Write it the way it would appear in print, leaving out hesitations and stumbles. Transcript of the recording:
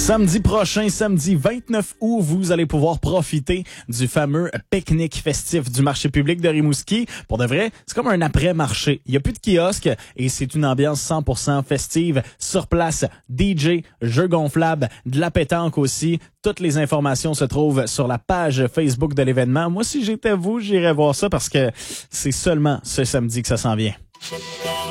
Samedi prochain, samedi 29 août, vous allez pouvoir profiter du fameux pique-nique festif du marché public de Rimouski. Pour de vrai, c'est comme un après-marché. Il n'y a plus de kiosque et c'est une ambiance 100% festive. Sur place, DJ, jeux gonflables, de la pétanque aussi. Toutes les informations se trouvent sur la page Facebook de l'événement. Moi, si j'étais vous, j'irais voir ça parce que c'est seulement ce samedi que ça s'en vient.